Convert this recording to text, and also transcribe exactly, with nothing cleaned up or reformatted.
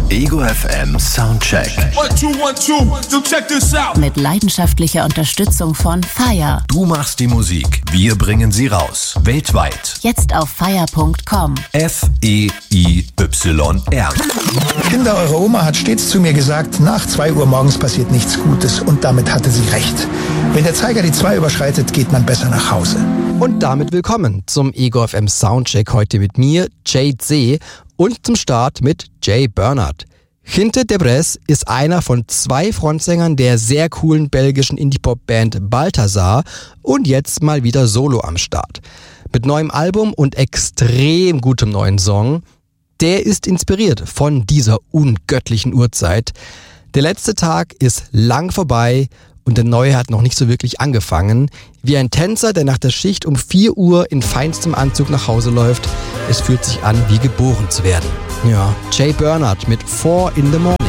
Ego F M Soundcheck. One, two, one, two. So check this out. Mit leidenschaftlicher Unterstützung von Fire. Du machst die Musik, wir bringen sie raus. Weltweit. Jetzt auf fire punkt com. F E I Y R. Kinder, eure Oma hat stets zu mir gesagt, nach zwei Uhr morgens passiert nichts Gutes, und damit hatte sie recht. Wenn der Zeiger die zwei überschreitet, geht man besser nach Hause. Und damit willkommen zum Ego F M Soundcheck, heute mit mir, Jay Z, und zum Start mit Jay Bernard. Ginte de Bres ist einer von zwei Frontsängern der sehr coolen belgischen Indie-Pop-Band Balthazar und jetzt mal wieder solo am Start. Mit neuem Album und extrem gutem neuen Song. Der ist inspiriert von dieser ungöttlichen Uhrzeit. Der letzte Tag ist lang vorbei und der neue hat noch nicht so wirklich angefangen. Wie ein Tänzer, der nach der Schicht um vier Uhr in feinstem Anzug nach Hause läuft. Es fühlt sich an, wie geboren zu werden. Ja, Jay Bernard mit Four in the Morning.